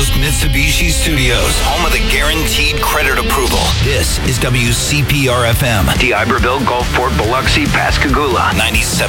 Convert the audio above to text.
Coast Mitsubishi Studios, home of the guaranteed credit approval. This is WCPR-FM. D'Iberville, Gulfport, Biloxi, Pascagoula. 97.5